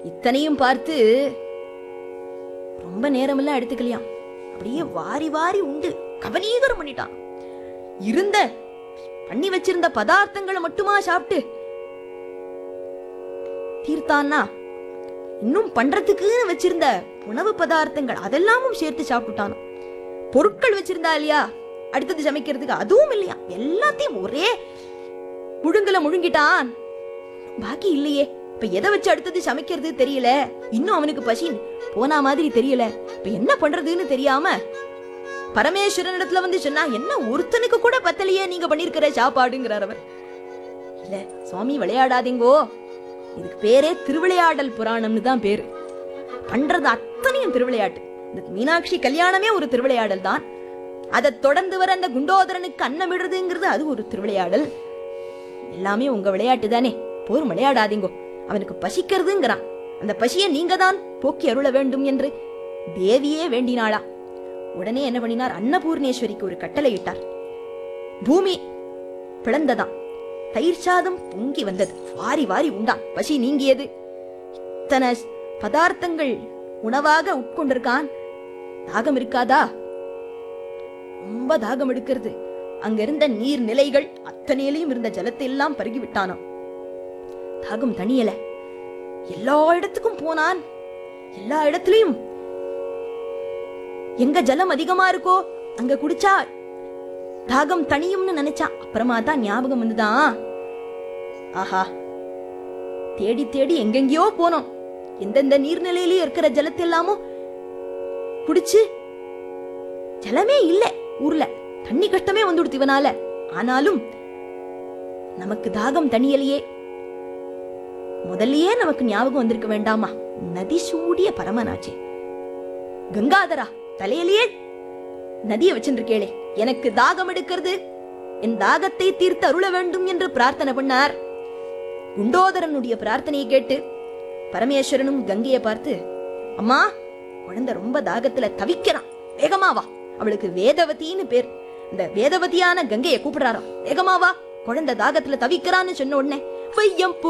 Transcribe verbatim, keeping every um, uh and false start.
இத்தனையும் பார்த்து ரொம்ப நேரமெல்லாம் எடுத்துக்கலையாம். அப்படியே வாரி வாரி உண்டு கவனீகரம் பண்ணிட்டான். இருந்த பண்ணி வச்சிருந்த பதார்த்தங்களை மட்டுமா சாப்பிட்டு தீர்த்தான்னா, இன்னும் பண்றதுக்குன்னு வச்சிருந்த உணவு பதார்த்தங்கள் அதெல்லாமும் சேர்த்து சாப்பிட்டான். பொருட்கள் வச்சிருந்தா இல்லையா அடுத்தது சமைக்கிறதுக்கு, அதுவும் இல்லையா, எல்லாத்தையும் ஒரே முழுங்கல முழுங்கிட்டான். பாக்கி இல்லையே, இப்ப எதை வச்சு அடுத்தது சமைக்கிறது தெரியல. இன்னும் அவனுக்கு பசி போனா மாதிரி தெரியல. இப்ப என்ன பண்றதுன்னு தெரியாம பரமேஸ்வரன் இடத்துல வந்து சொன்னா, என்ன ஒருத்தனுக்கு கூட பத்தலையே நீங்க பண்ணிருக்கிற சாப்பாடுங்கிறார் அவர். இல்ல சுவாமி விளையாடாதீங்கோ, இதுக்கு பேரே திருவிளையாடல் புராணம்னு தான் பேரு. பண்றது அத்தனையும் திருவிளையாட்டு. இந்த மீனாட்சி கல்யாணமே ஒரு திருவிளையாடல் தான். அதை தொடர்ந்து வர அந்த குண்டோதரனுக்கு அன்னம் விடுறதுங்கிறது அது ஒரு திருவிளையாடல். எல்லாமே உங்க விளையாட்டு தானே, போரும் விளையாடாதீங்கோ, அவனுக்கு பசிக்கிறதுங்கிறான். அந்த பசியை நீங்க தான் போக்கி அருள வேண்டும் என்று தேவியே வேண்டினாளா. உடனே என்ன பண்ணினார், அன்னபூர்ணேஸ்வரிக்கு ஒரு கட்டளை இட்டார். பூமி பிளந்ததாம், தயிர் சாதம் பொங்கி வந்தது, வாரி வாரி உண்டான், பசி நீங்கியது. இத்தனை பதார்த்தங்கள் உணவாக உட்கொண்டிருக்கான், தாகம் இருக்காதா? ரொம்ப தாகம் எடுக்கிறது. அங்க இருந்த நீர் நிலைகள் அத்தனையிலையும் இருந்த ஜலத்தை எல்லாம் பருகி விட்டானாம். தாகம் தனியல. எல்லா இடத்துக்கும் போனான். எல்லா இடத்துலயும் எங்க ஜலம் அதிகமா இருக்கோ அங்க குடிச்சா தாகம் தனியும்னு நினைச்சான். அப்புறமா தான் ஞாபகம் வந்துதான், ஆஹா தேடி தேடி எங்கெங்கயோ போனோம், எந்தெந்த நீர்நிலையிலயும் இருக்கிற ஜலத்தை எல்லாமோ குடிச்சு ஜலமே இல்ல ஊர்ல, தண்ணி கஷ்டமே வந்துடுத்து இவனால. ஆனாலும் நமக்கு தாகம் தனியலையே, முதல்லயே நமக்கு ஞாபகம் வந்திருக்க வேண்டாமா, நதி சூடிய பரமனாச்சே, கங்காதரா தலையிலேயே நதியை வச்சிருக்கேளே, எனக்கு தாகம் எடுக்கிறது, என் தாகத்தை தீர்த்து அருள வேண்டும் என்று பிரார்த்தனை பண்ணார். குண்டோதரனுடைய பிரார்த்தனையை கேட்டு பரமேஸ்வரனும் கங்கையை பார்த்து, அம்மா குழந்தை ரொம்ப தாகத்துல தவிக்கிறான், வேகமாவா, அவளுக்கு வேதவதின்னு பேர், இந்த வேதவதியான கங்கையை கூப்பிடுறாராம், வேகமாவா குழந்தை தாகத்துல தவிக்கிறான்னு சொன்ன உடனே வையம்